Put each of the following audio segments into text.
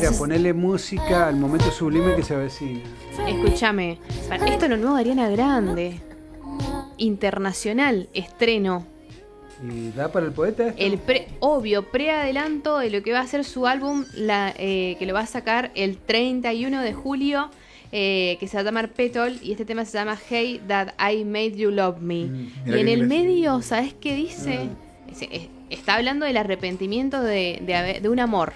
Mira, ponele música al momento sublime que se avecina. Escúchame, esto es lo nuevo de Ariana Grande. Internacional, estreno. ¿Y da para el poeta esto? El preadelanto de lo que va a ser su álbum, que lo va a sacar el 31 de julio, que se va a llamar Petal, y este tema se llama Hey That I Made You Love Me. Y en el medio, ¿sabes qué dice? Está hablando del arrepentimiento de un amor.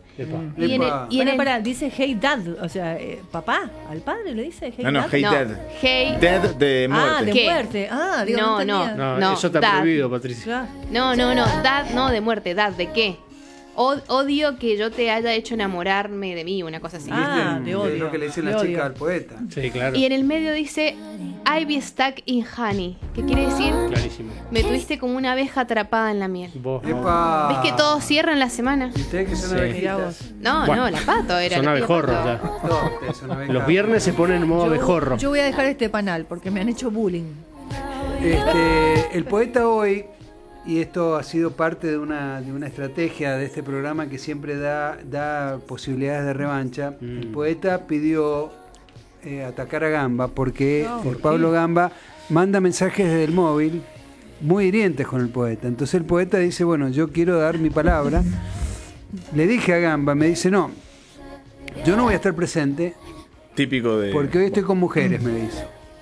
Dice Hey Dad, o sea, papá, al padre le dice Hey Dad. Hey Dad. Hey Dead de muerte. Ah, de ¿Qué? muerte. Ah, digo, No, eso está dad. prohibido, Patricia. No, dad, no, de muerte, dad, ¿de qué? Odio que yo te haya hecho enamorarme de mí, una cosa así. Ah, de odio. Es lo que le dicen las chicas al poeta. Sí, claro. Y en el medio dice I be stuck in honey, que quiere decir Clarísimo. me tuviste como una abeja atrapada en la miel. Vos no. ¡Epa! ¿Ves que todos cierran la semana? ¿Y ustedes que son Sí. abejitas? No, Bueno, la pato era. Son la tía abejorros Pato. ya. No, ustedes son abejas. Los viernes se ponen en modo abejorro. Yo voy a dejar este panal porque me han hecho bullying. El poeta hoy, y esto ha sido parte de una estrategia de este programa que siempre da posibilidades de revancha. El poeta pidió atacar a Gamba porque Pablo Gamba manda mensajes desde el móvil muy hirientes con el poeta. Entonces el poeta dice, bueno, yo quiero dar mi palabra. Le dije a Gamba, me dice, no, yo no voy a estar presente Típico de... porque hoy estoy con mujeres, me dice.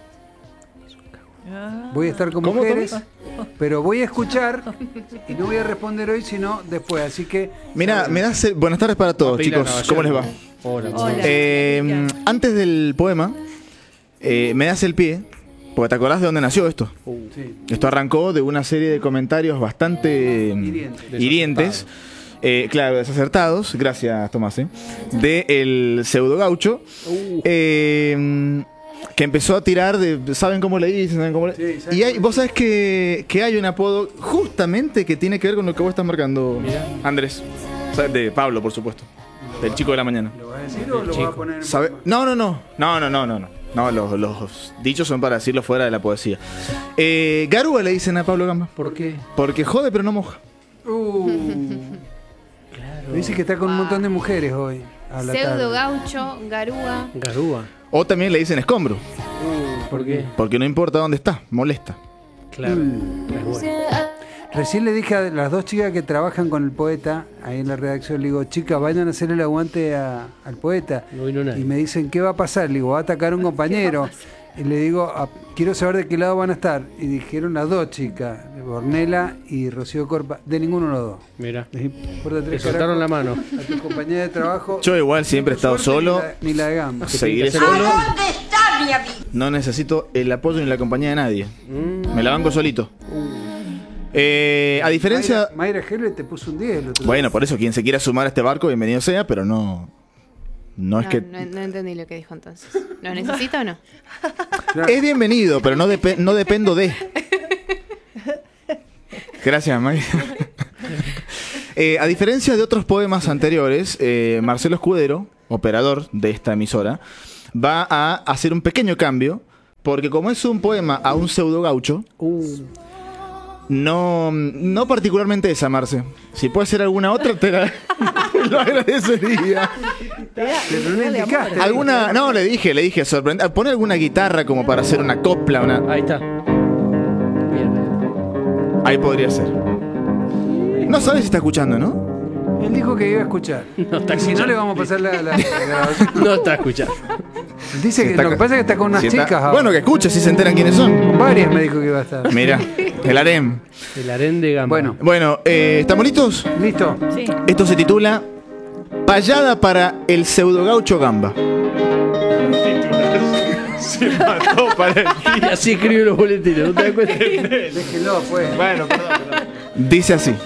Voy a estar con mujeres, pero voy a escuchar y no voy a responder hoy, sino después. Así que... Mira, buenas tardes para todos, chicos. ¿Cómo les va? Hola. Antes del poema, me das el pie, porque te acordás de dónde nació esto. Sí. Esto arrancó de una serie de comentarios bastante hirientes. Claro, desacertados, gracias Tomás, de el pseudo gaucho, que empezó a tirar de, ¿saben cómo le dicen? ¿Saben cómo le... Sí, y vos sabés que hay un apodo justamente que tiene que ver con lo que vos estás marcando, Andrés. O sea, de Pablo, por supuesto, del chico de la mañana. ¿Lo vas a decir o lo vas a poner en ¿Sabe? poema? No, los dichos son para decirlo fuera de la poesía. Garúa le dicen a Pablo Gamba. ¿Por qué? Porque jode pero no moja. Dice que está con un montón de mujeres hoy. A la Pseudo tarde. gaucho, garúa. Garúa. O también le dicen escombro. ¿Por qué? Porque no importa dónde está, molesta. Claro. Es bueno. Recién le dije a las dos chicas que trabajan con el poeta, ahí en la redacción, le digo, chicas, vayan a hacer el aguante al poeta. No vino nadie. Y me dicen, ¿qué va a pasar? Le digo, va a atacar a un compañero. Y le digo, quiero saber de qué lado van a estar. Y dijeron las dos chicas, Bornela y Rocío Corpa, de ninguno de los dos. Mira. Les importa Te tres soltaron la carajos. mano. A tu compañía de trabajo. Yo igual siempre he estado Suerte, solo. Ni la de Gamba. Seguiré solo. No necesito el apoyo ni la compañía de nadie. Me la banco solito. A diferencia... Mayra Helve te puso un 10 el otro Bueno, por eso, quien se quiera sumar a este barco, bienvenido sea, pero no es que... No entendí lo que dijo entonces. ¿Lo necesito o no? Claro. Es bienvenido, pero no dependo de... Gracias, Mayra. A diferencia de otros poemas anteriores, Marcelo Escudero, operador de esta emisora, va a hacer un pequeño cambio, porque como es un poema a un pseudo gaucho, no particularmente esa, Marce. Si puede ser alguna otra, te lo agradecería. Pero no le indicaste. Alguna, no, le dije, sorprender. Pone alguna guitarra como para hacer una copla, Ahí está. Bien. Ahí podría ser. No sabes si está escuchando, ¿no? Él dijo que iba a escuchar. No está Y si no, escuchando. le vamos a pasar la grabación. No está escuchando. Dice que lo que pasa es que está con unas Si está- chicas ahora. Bueno, que escuche si se enteran quiénes son. Con varias me dijo que iba a estar. Mira, el harem. El harén de Gamba. Bueno, Bueno, ¿estamos listos? listo. Sí. Esto se titula Payada para el pseudo gaucho Gamba. Se mató para el Y así escribe los boletines, ¿no te das cuenta? Déjenlo, pues. Bueno, perdón. Dice así.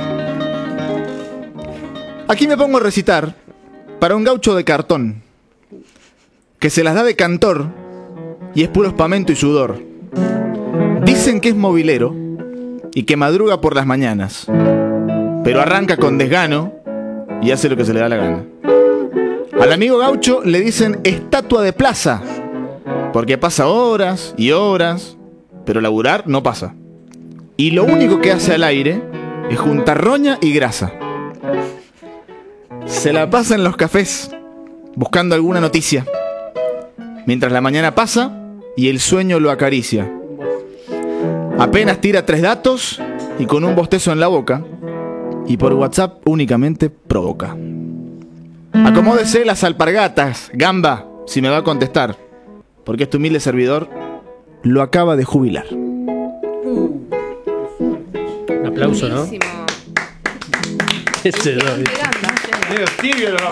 Aquí me pongo a recitar para un gaucho de cartón que se las da de cantor y es puro espamento y sudor. Dicen que es movilero y que madruga por las mañanas, pero arranca con desgano y hace lo que se le da la gana. Al amigo gaucho le dicen estatua de plaza, porque pasa horas y horas, pero laburar no pasa. Y lo único que hace al aire es juntar roña y grasa. Se la pasa en los cafés buscando alguna noticia, mientras la mañana pasa y el sueño lo acaricia. Apenas tira 3 datos y con un bostezo en la boca, y por WhatsApp únicamente provoca. Acomódese las alpargatas, Gamba, si me va a contestar, porque este humilde servidor lo acaba de jubilar. Un aplauso, ¿no? Buenísimo. Ese Bien, doy. de Gamba. Medio tibio lo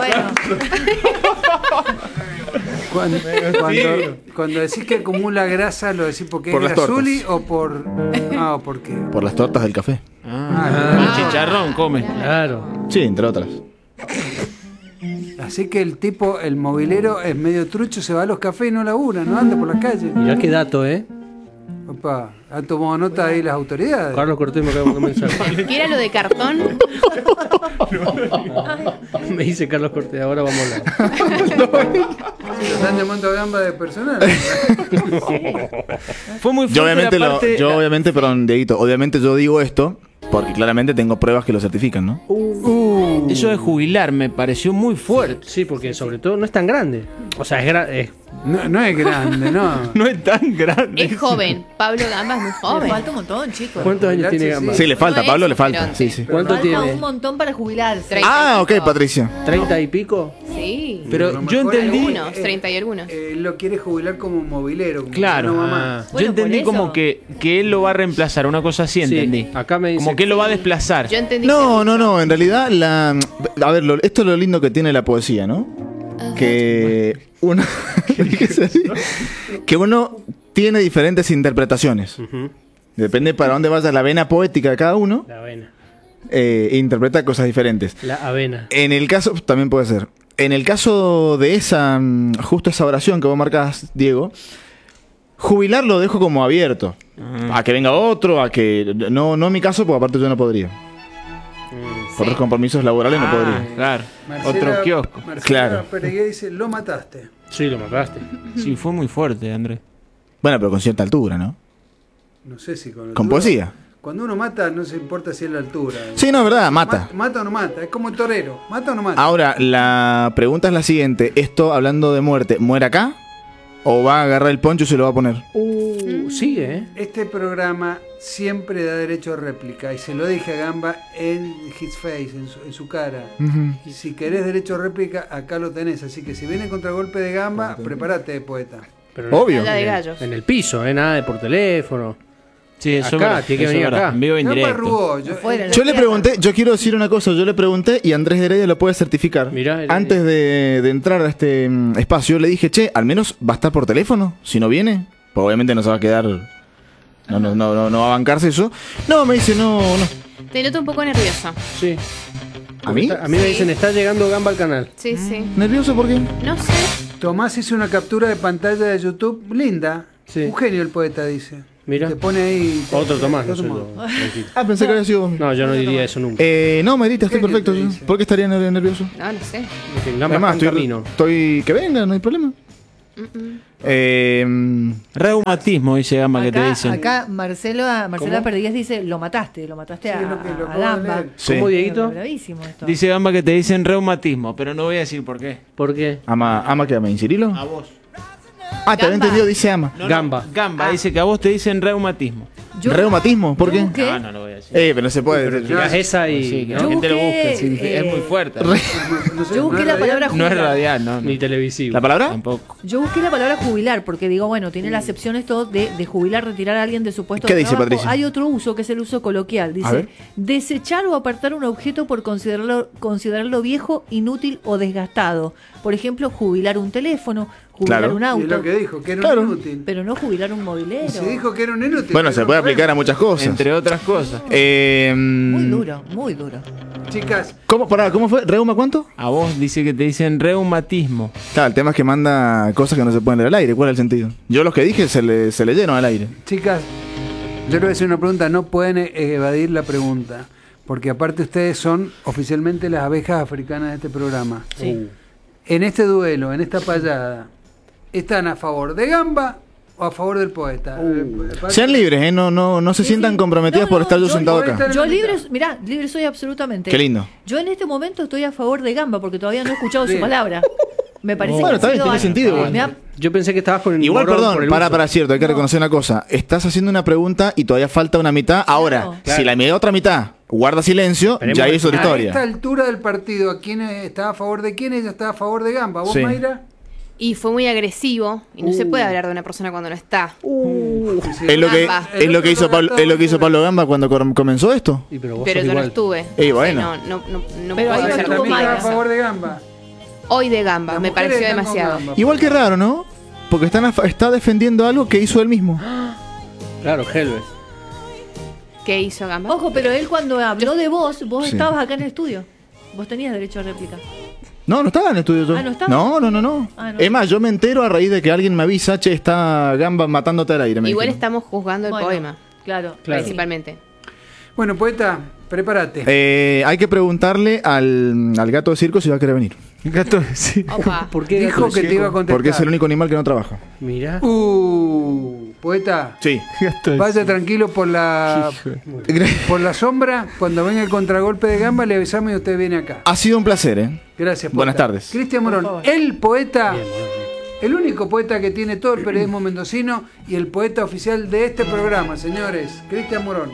Cuando decís que acumula grasa, ¿lo decís porque Por es las tortas. grasuli o por...? Ah, ¿o por qué? Por las tortas del café. Un chicharrón come. Claro. Sí, entre otras. Así que el tipo, el movilero, es medio trucho, se va a los cafés y no labura, no anda por las calles. Mirá qué dato, ¿eh? Opa, han tomado nota ahí las autoridades. Carlos Cortés me acaba de mandar un mensaje. ¿Qué era lo de cartón? Me dice Carlos Cortés, ahora vamos a hablar. Si lo están llamando a Gamba de personal. Fue muy fuerte Yo obviamente, la parte... perdón, Dieguito, obviamente yo digo esto porque claramente tengo pruebas que lo certifican, ¿no? Eso de jubilar me pareció muy fuerte. Sí, porque sobre todo no es tan grande. O sea, es No es grande, no. No es tan grande. Es joven. Pablo Gamba es muy Le joven. falta un montón, chicos. ¿Cuántos años tiene Gamba? Sí, le falta, No Pablo es, le falta. pero Sí, sí. ¿Cuánto Falta tiene? un montón para jubilarse. 30 Ah, y ok, pico. Patricia. ¿30 y pico? Sí. Pero A lo yo mejor entendí... algunos, 30 y algunos. Él lo quiere jubilar como movilero. Como Claro. que no va más. Bueno, yo entendí por eso. como que él lo va a reemplazar, una cosa así, Sí, entendí. acá me dice Como que él lo va a desplazar. Yo entendí. No, en realidad a ver, esto es lo lindo que tiene la poesía, ¿no? Que uno que uno tiene diferentes interpretaciones. Ujú. Depende para dónde vaya la vena poética de cada uno, La avena. interpreta cosas diferentes. La avena. En el caso, también puede ser. En el caso de esa, justo esa oración que vos marcás, Diego, jubilar lo dejo como abierto. A que venga otro, a que... No en mi caso, porque aparte yo no podría. Por los compromisos laborales no podría. Claro. Marcela- Otro kiosco. Marcela Claro. Peregué dice, lo mataste. Sí, lo mataste. Sí, fue muy fuerte, Andrés. Bueno, pero con cierta altura, ¿no? No sé si con Con altura. poesía. Cuando uno mata, no se importa si es la altura. Sí, no, es verdad, mata. Mata o no mata. Es como el torero. ¿Mata o no mata? Ahora, la pregunta es la siguiente. Esto, hablando de muerte, ¿muere acá? ¿O va a agarrar el poncho y se lo va a poner? Sigue, ¿eh? Este programa siempre da derecho a réplica. Y se lo dije a Gamba en his face, en su cara. Y si querés derecho a réplica, acá lo tenés. Así que si viene contragolpe de Gamba, prepárate, poeta. Pero Obvio. La de gallos. en el piso, Nada de por teléfono. Sí, eso Acá, es verdad, tiene que eso es venir verdad. acá. En vivo e Gamba indirecto. arrugó. Afuera, Yo le pregunté, yo quiero decir una cosa, yo le pregunté y Andrés Heredia lo puede certificar. Mirá, Heredia. Antes de entrar a este espacio, le dije, che, al menos va a estar por teléfono, si no viene. Pues obviamente no se va a quedar, no va a bancarse eso. No, me dice, no. Te noto un poco nervioso. Sí. ¿A mí? A mí me dicen, está llegando Gamba al canal. Sí, sí. ¿Nervioso por qué? No sé. Tomás hizo una captura de pantalla de YouTube linda. Sí. Un genio el poeta, dice. Mira. Te pone ahí. Otro Tomás, no otro soy Tomás. yo. Tranquilo. Ah, pensé que había sido... No, yo no diría eso nunca. No, Merita, estoy ¿Qué perfecto. te dice? ¿Por qué estaría nervioso? No sé. Que Gamba Además, está en camino. estoy... Que venga, no hay problema. Reumatismo, dice Gamba, que te dicen. Acá Marcela ¿Cómo? Perdigués dice, lo mataste Sí, a, lo que- lo a acabo de Gamba. leer. Sí. ¿Cómo, Dieguito? Bravísimo esto. Dice Gamba que te dicen reumatismo, pero no voy a decir por qué. ¿Por qué? ¿Ama que ama Incirilo? A vos. Ah, te había Gamba. entendido, dice ama. Gamba. Gamba dice que a vos te dicen reumatismo. Yo- ¿Reumatismo? ¿Por yo qué? busqué- No lo voy a decir. Pero no se puede. Pero tirás esa y Sí, que ¿no? la gente lo busqué, busque. Sí, es muy fuerte. No sé, Yo busqué ¿no la es palabra radial? No es jubilar. radial, no. Ni televisivo. ¿La palabra? Tampoco. Yo busqué la palabra jubilar porque digo, bueno, tiene la acepción esto de jubilar, retirar a alguien de su puesto ¿Qué de dice, trabajo. Patricia? Hay otro uso que es el uso coloquial. A Dice, ver. desechar o apartar un objeto por considerarlo viejo, inútil o desgastado. Por ejemplo, jubilar un teléfono, jubilar Claro. un Y es auto, lo que dijo, que era Claro. un inútil. pero no jubilar un mobilero. Y se dijo que era un inútil. Bueno, que se era puede un aplicar a muchas cosas. Entre otras cosas. Muy duro, muy duro. Chicas, ¿Cómo fue? ¿Reuma cuánto? A vos dice que te dicen reumatismo. Claro, el tema es que manda cosas que no se pueden leer al aire. ¿Cuál es el sentido? Yo los que dije se le llenan al aire. chicas, yo les voy a hacer una pregunta. No pueden evadir la pregunta. Porque aparte ustedes son oficialmente las abejas africanas de este programa. Sí. En este duelo, en esta payada, ¿están a favor de Gamba o a favor del poeta? Sean libres, no se sientan comprometidas por estar yo sentado acá. Yo libre, mirá, libre soy absolutamente. Qué lindo. Yo en este momento estoy a favor de Gamba porque todavía no he escuchado su palabra. Me parece Bueno, que está bien, tiene sentido. Yo pensé que estabas con el Igual, morón perdón, por el para uso. cierto, hay que reconocer una cosa. Estás haciendo una pregunta y todavía falta una mitad. Ahora, Claro. si la otra mitad guarda silencio, Esperemos ya que hizo otra A esta historia. altura del partido, ¿a quién está a favor de quién? Ella está a favor de Gamba. ¿Vos, Sí. Mayra? Y fue muy agresivo y no se puede hablar de una persona cuando no está. Es lo que, Gamba. es lo que hizo Pablo Gamba cuando comenzó esto. Y pero vos Pero sos yo no igual. estuve. Y bueno. No Pero puedo ahí no ser estuvo También está Mayra. a favor de Gamba. Hoy de Gamba, Las me mujeres pareció están con demasiado. Gamba. Igual que raro, ¿no? Porque está defendiendo algo que hizo él mismo. Claro, Helves. ¿Qué hizo Gamba? Ojo, pero él cuando habló de vos Sí. estabas acá en el estudio. Vos tenías derecho a réplica. No estaba en el estudio yo. Ah, ¿no estaba? No. Ah, no. Es más, yo me entero a raíz de que alguien me avisa, che, está Gamba matándote al aire. me Igual dijeron. estamos juzgando el Bueno, poema, Claro. principalmente. Bueno, poeta, prepárate. Hay que preguntarle al gato de circo si va a querer venir. Gato, sí. Opa. ¿Por qué Dijo que te iba a contestar. Porque es el único animal que no trabaja. Mira. Poeta, Sí. vaya tranquilo por la sombra. Cuando venga el contragolpe de Gamba, le avisamos y usted viene acá. Ha sido un placer, ¿eh? Gracias, poeta. Buenas tardes. Cristian Morón, el poeta, el único poeta que tiene todo el periodismo mendocino y el poeta oficial de este programa, señores. Cristian Morón.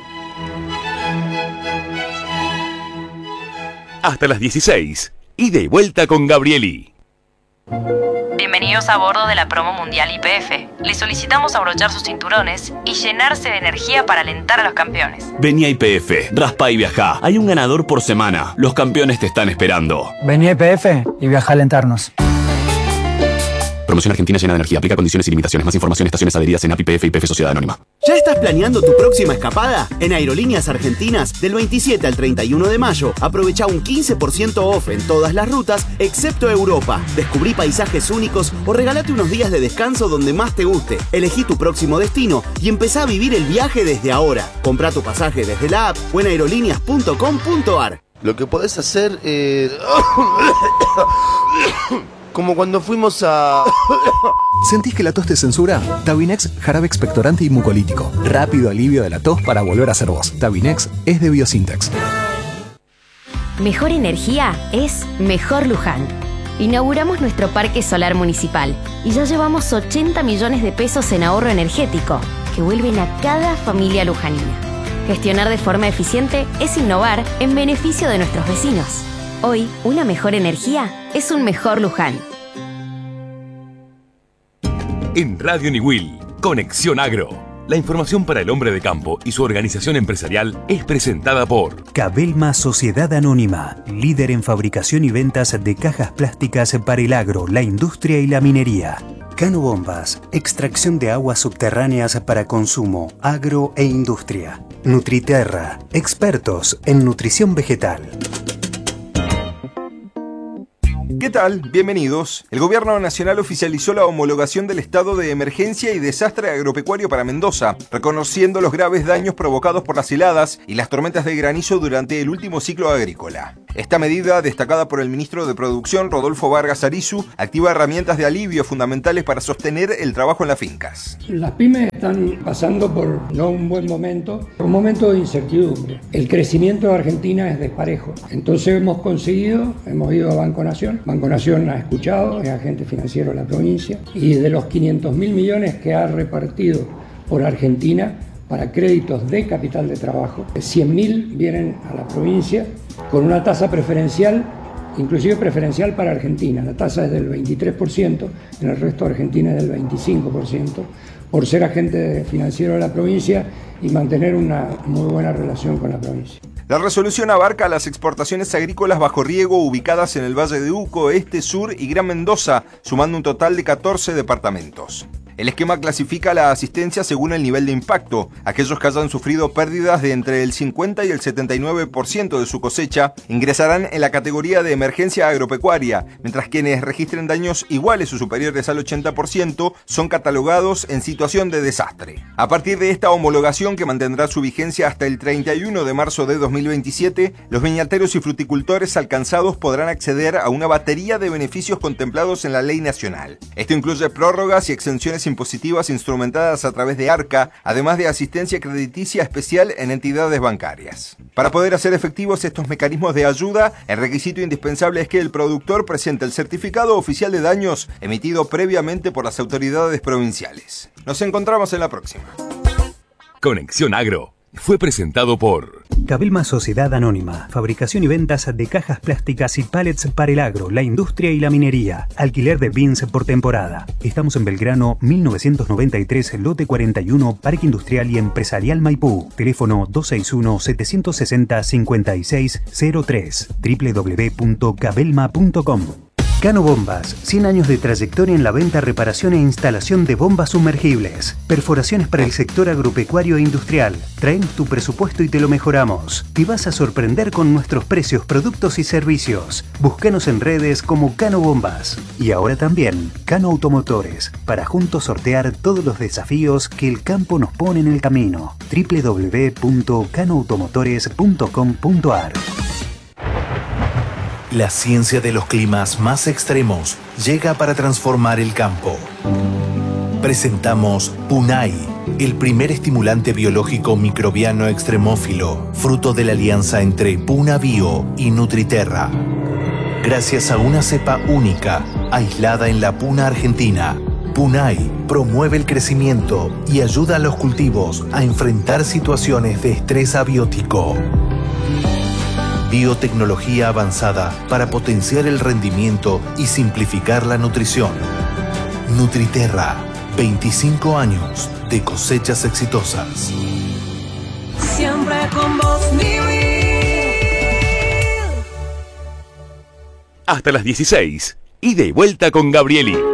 Hasta las 16. Ida y vuelta con Gabrieli. Bienvenidos a bordo de la promo mundial YPF. Les solicitamos abrochar sus cinturones y llenarse de energía para alentar a los campeones. Vení a YPF, raspa y viajá. Hay un ganador por semana. Los campeones te están esperando. Vení a YPF y viaja a alentarnos. Promoción Argentina llena de energía. Aplica condiciones y limitaciones. Más información, estaciones adheridas en API YPF y YPF Sociedad Anónima. ¿Ya estás planeando tu próxima escapada? En Aerolíneas Argentinas, del 27 al 31 de mayo, aprovecha un 15% off en todas las rutas, excepto Europa. Descubrí paisajes únicos o regalate unos días de descanso donde más te guste. Elegí tu próximo destino y empezá a vivir el viaje desde ahora. Comprá tu pasaje desde la app o en aerolíneas.com.ar. Lo que podés hacer como cuando fuimos a... ¿Sentís que la tos te censura? Tabinex, jarabe expectorante y mucolítico. Rápido alivio de la tos para volver a ser vos. Tabinex es de Biosintex. Mejor energía es Mejor Luján. Inauguramos nuestro parque solar municipal y ya llevamos 80 millones de pesos en ahorro energético que vuelven a cada familia lujanina. Gestionar de forma eficiente es innovar en beneficio de nuestros vecinos. Hoy, una mejor energía es un mejor Luján. En Radio Niwil, Conexión Agro. La información para el hombre de campo y su organización empresarial es presentada por Cabelma Sociedad Anónima, líder en fabricación y ventas de cajas plásticas para el agro, la industria y la minería. Cano Bombas, extracción de aguas subterráneas para consumo, agro e industria. Nutriterra, expertos en nutrición vegetal. ¿Qué tal? Bienvenidos. El Gobierno Nacional oficializó la homologación del estado de emergencia y desastre agropecuario para Mendoza, reconociendo los graves daños provocados por las heladas y las tormentas de granizo durante el último ciclo agrícola. Esta medida, destacada por el ministro de Producción, Rodolfo Vargas Arizu, activa herramientas de alivio fundamentales para sostener el trabajo en las fincas. Las pymes están pasando por no un buen momento, un momento de incertidumbre. El crecimiento de Argentina es desparejo. Entonces hemos ido a Banco Nación. Banco Nación ha escuchado, es agente financiero de la provincia, y de los 500.000 millones que ha repartido por Argentina para créditos de capital de trabajo, 100.000 vienen a la provincia con una tasa preferencial, inclusive preferencial para Argentina. La tasa es del 23%, en el resto de Argentina es del 25%, por ser agente financiero de la provincia y mantener una muy buena relación con la provincia. La resolución abarca las exportaciones agrícolas bajo riego ubicadas en el Valle de Uco, Este, Sur y Gran Mendoza, sumando un total de 14 departamentos. El esquema clasifica la asistencia según el nivel de impacto. Aquellos que hayan sufrido pérdidas de entre el 50 y el 79% de su cosecha ingresarán en la categoría de emergencia agropecuaria, mientras quienes registren daños iguales o superiores al 80% son catalogados en situación de desastre. A partir de esta homologación, que mantendrá su vigencia hasta el 31 de marzo de 2027, los viñateros y fruticultores alcanzados podrán acceder a una batería de beneficios contemplados en la ley nacional. Esto incluye prórrogas y exenciones impositivas instrumentadas a través de ARCA, además de asistencia crediticia especial en entidades bancarias. Para poder hacer efectivos estos mecanismos de ayuda, el requisito indispensable es que el productor presente el certificado oficial de daños emitido previamente por las autoridades provinciales. Nos encontramos en la próxima. Conexión Agro fue presentado por Cabelma Sociedad Anónima, fabricación y ventas de cajas plásticas y pallets para el agro, la industria y la minería. Alquiler de bins por temporada. Estamos en Belgrano 1993, lote 41, Parque Industrial y Empresarial Maipú. Teléfono 261-760-5603. www.cabelma.com. Cano Bombas, 100 años de trayectoria en la venta, reparación e instalación de bombas sumergibles. Perforaciones para el sector agropecuario e industrial. Traen tu presupuesto y te lo mejoramos. Te vas a sorprender con nuestros precios, productos y servicios. Búscanos en redes como Cano Bombas. Y ahora también Cano Automotores, para juntos sortear todos los desafíos que el campo nos pone en el camino. www.canoautomotores.com.ar. La ciencia de los climas más extremos llega para transformar el campo. Presentamos Punai, el primer estimulante biológico microbiano extremófilo, fruto de la alianza entre Puna Bio y Nutriterra. Gracias a una cepa única, aislada en la puna argentina, Punai promueve el crecimiento y ayuda a los cultivos a enfrentar situaciones de estrés abiótico. Biotecnología avanzada para potenciar el rendimiento y simplificar la nutrición. Nutriterra, 25 años de cosechas exitosas. Siempre con vos, Hasta las 16, ida y vuelta con Gabrieli.